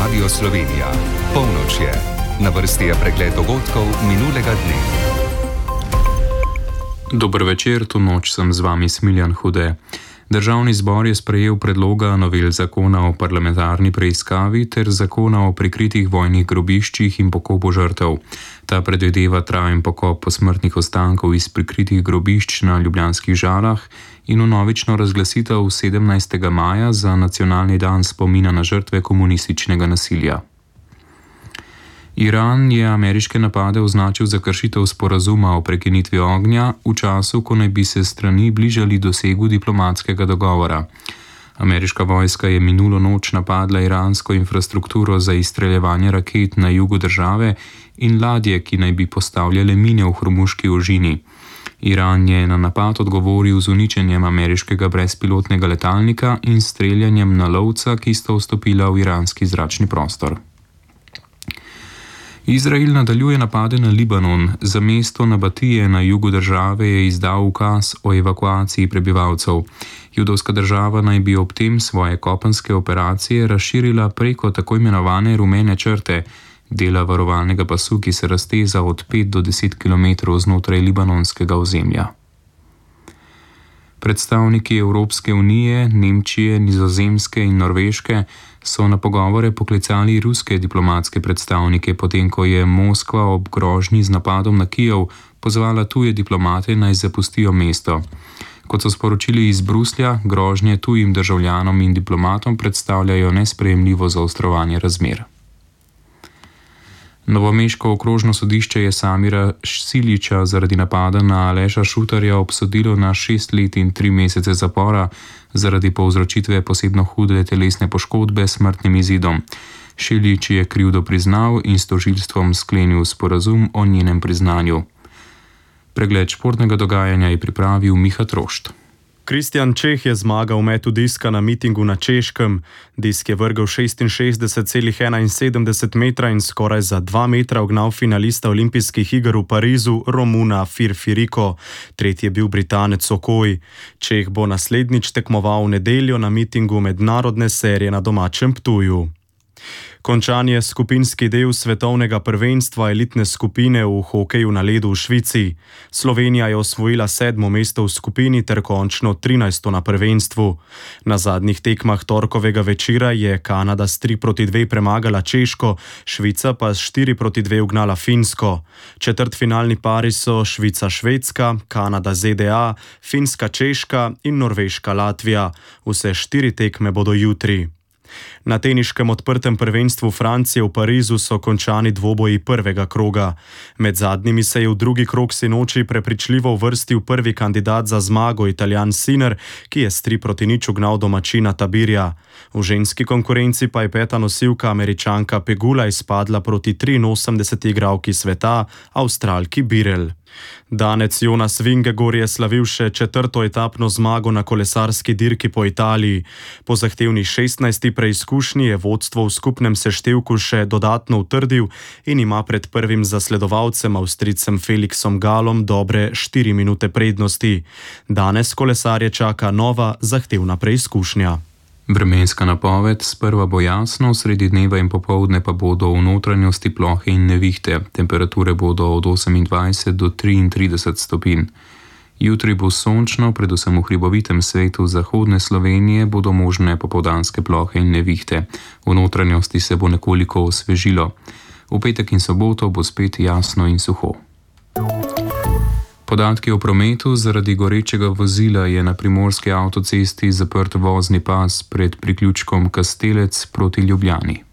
Radio Slovenija. Polnoč je. Na vrsti je pregled dogodkov minulega dne. Dober večer, to noč sem z vami Smiljan Hude. Državni zbor je sprejel predloga novel zakona o parlamentarni preiskavi ter zakona o prikritih vojnih grobiščih in pokopu žrtev. Ta predvideva trajen pokop posmrtnih ostankov iz prikritih grobišč na Ljubljanskih Žalah in vnovično razglasitev 17. maja za nacionalni dan spomina na žrtve komunističnega nasilja. Iran je ameriške napade označil za kršitev sporazuma o prekinitvi ognja v času, ko naj bi se strani bližali dosegu diplomatskega dogovora. Ameriška vojska je minulo noč napadla iransko infrastrukturo za izstreljevanje raket na jugu države in ladje, ki naj bi postavljale mine v Hormuški ožini. Iran je na napad odgovoril z uničenjem ameriškega brezpilotnega letalnika in streljanjem na lovca, ki sta vstopila v iranski zračni prostor. Izrael nadaljuje napade na Libanon. Za mesto Nabatije na jugu države je izdal ukaz o evakuaciji prebivalcev. Judovska država naj bi ob tem svoje kopenske operacije razširila preko tako imenovane rumene črte, dela varovalnega pasu, ki se razteza od 5 do 10 km znotraj libanonskega ozemlja. Predstavniki Evropske unije, Nemčije, Nizozemske in Norveške so na pogovore poklicali ruske diplomatske predstavnike, potem ko je Moskva ob grožnji z napadom na Kijev pozvala tuje diplomate naj zapustijo mesto. Kot so sporočili iz Bruslja, grožnje tujim državljanom in diplomatom predstavljajo nesprejemljivo zaostrovanje razmer. Novomeško okrožno sodišče je Samira Silića zaradi napada na Aleša Šutarja obsodilo na 6 let in 3 mesece zapora zaradi povzročitve posebno hude telesne poškodbe s smrtnim izidom. Silić je krivdo priznal in s tožilstvom sklenil sporazum o njenem priznanju. Pregled športnega dogajanja je pripravil Miha Trošt. Kristjan Čeh je zmagal v metu diska na mitingu na Češkem. Disk je vrgel 66,71 metra in skoraj za 2 metra ugnal finalista olimpijskih iger v Parizu Romuna Firfiriko. Tretji je bil Britanec Okoj. Čeh bo naslednjič tekmoval v nedeljo na mitingu mednarodne serije na domačem Ptuju. Končan je skupinski del svetovnega prvenstva elitne skupine v hokeju na ledu v Švici. Slovenija je osvojila 7. mesto v skupini ter končno 13. na prvenstvu. Na zadnjih tekmah torkovega večera je Kanada s 3-2 premagala Češko, Švica pa s 4-2 ugnala Finsko. Četrtfinalni pari so Švica-Švedska, Kanada-ZDA, Finska-Češka in Norveška-Latvija. Vse 4 tekme bodo jutri. Na teniškem odprtem prvenstvu Francije v Parizu so končani dvoboji prvega kroga. Med zadnjimi se je v drugi krog sinoči prepričljivo uvrstil prvi kandidat za zmago, Italijan Sinner, ki je s 3-0 ugnal domačina Tabirja. V ženski konkurenci pa je 5. nosilka Američanka Pegula izpadla proti 83. igralki sveta, Avstralki Birel. Danec Jonas Vingegaard je slavil še 4. etapno zmago na kolesarski dirki po Italiji. Po zahtevni 16. preizkušnji je vodstvo v skupnem seštevku še dodatno utrdil in ima pred prvim zasledovalcem Avstrijcem Felixom Galom dobre 4 minute prednosti. Danes kolesarje čaka nova zahtevna preizkušnja. Vremenska napoved: sprva bo jasno, sredi dneva in popoldne pa bodo v notranjosti plohe in nevihte. Temperature bodo od 28 do 33 stopinj. Jutri bo sončno, predvsem v hribovitem svetu zahodne Slovenije bodo možne popoldanske plohe in nevihte. V notranjosti se bo nekoliko osvežilo. V petek in soboto bo spet jasno in suho. Podatki o prometu: zaradi gorečega vozila je na primorski avtocesti zaprt vozni pas pred priključkom Kastelec proti Ljubljani.